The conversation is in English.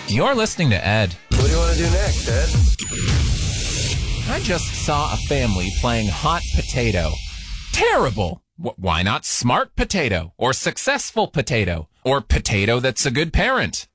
You're listening to Ed. What do you want to do next, Ed? I just saw a family playing hot potato. Terrible. Why not smart potato or successful potato or potato that's a good parent?